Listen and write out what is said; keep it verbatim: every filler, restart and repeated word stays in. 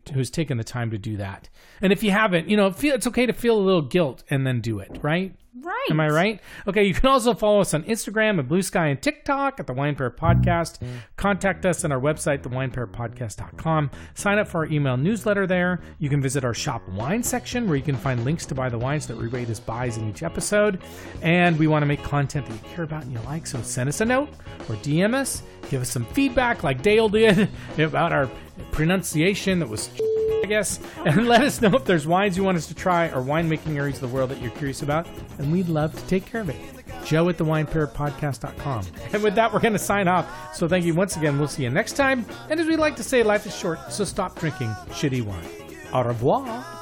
who's taken the time to do that. And if you haven't, you know, feel, it's okay to feel a little guilt and then do it, right? Right. Am I right? Okay, you can also follow us on Instagram and Blue Sky and TikTok at the Wine Pair Podcast. Contact us on our website, the wine pair podcast dot com. Sign up for our email newsletter there. You can visit our shop wine section where you can find links to buy the wines that we rate as buys in each episode. And we want to make content that you care about and you like, so send us a note or D M us. Give us some feedback like Dale did about our pronunciation that was I guess, and let us know if there's wines you want us to try or winemaking areas of the world that you're curious about, and we'd love to take care of it. Joe at the wine pair podcast dot com. And with that, we're going to sign off. So thank you once again. We'll see you next time. And as we like to say, life is short, so stop drinking shitty wine. Au revoir.